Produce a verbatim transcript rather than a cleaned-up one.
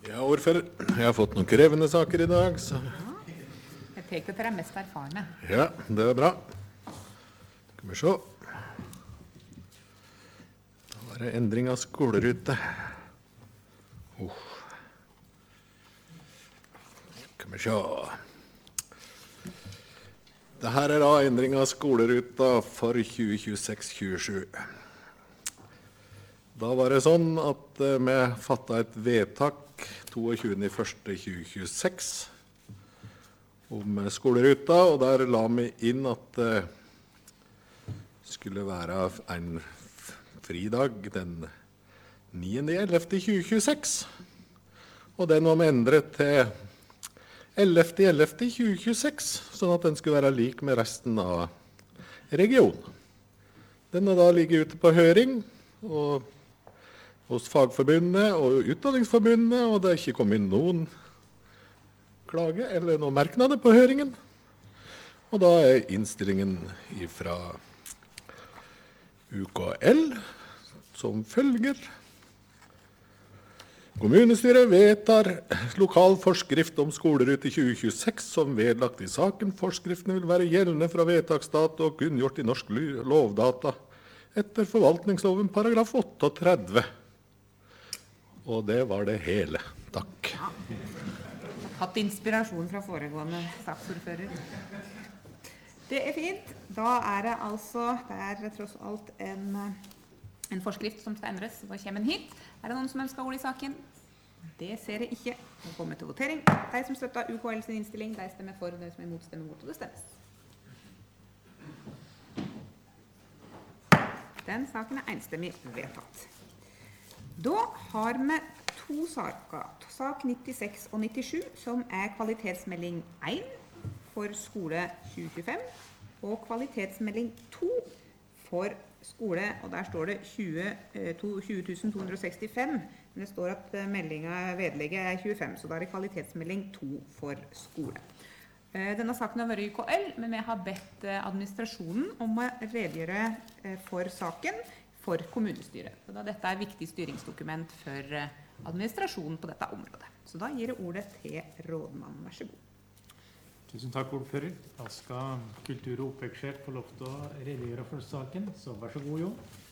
Ja, ordfører. Jeg har fått noen krevende saker i dag, så... Ja. Jeg tenker at dere er mest erfarne. Ja, det er bra. Skal vi se. Da var det endring av skolerute. Uh. Skal vi se. Dette er da endring av skoleruta for tjue tjueseks tjuesju. Da var det sånn at uh, vi fattet et vedtak toogtjuende første tjue tjueseks om skoleruta, og der la vi inn at det skulle være en fridag den niende ellevte tjue tjueseks, og den var vi endret til ellevte ellevte tjue tjueseks, sånn at den skulle være lik med resten av regionen. Den har da ligget ute på høring, og hos Fagforbundet og Utdanningsforbundet, og det er ikke kommet noen klage eller noen merknader på høringen. Og da er innstillingen fra U K L som følger. Kommunestyret vedtar lokal forskrift om skolerute tjue tjueseks som vedlagt i saken. Forskriftene vil være gjeldende fra vedtaksdato og kunngjort i norsk lovdata etter forvaltningsloven paragraf trettioåtte. Og det var det hele. Takk. Ja. Hatt inspirasjon fra foregående saksordfører. Det er fint. Da er det altså, det er tross alt en, en forskrift som skal endres. Da kommer den hit. Er det noen som ønsker ord i saken? Det ser jeg ikke. Nå kommer til votering. De som støtter U K L sin innstilling, de stemmer for, og de som er imot stemmer mot, og det stemmes. Den saken er enstemmig vedtatt. Da har vi to saker, sak nittiseks og nittisju, som er kvalitetsmelding én for skole tjue tjuefem, og kvalitetsmelding to for skole, og der står det tjue tusen to hundre og sekstifem, men det står at meldingen vedlegget er tjuefem, så da er det kvalitetsmelding to for skole. Denne saken har vært i U K L, men vi har bedt administrasjonen om å redegjøre for saken for kommunestyret. Så da dette er et viktig styringsdokument for administrasjonen på dette området. Så da gir jeg ordet til rådmannen. Vær så god. Tusen takk, ordfører. Da skal kultur- og oppvekstsjef få lov til å redegjøre for saken, så vær så god, Jon.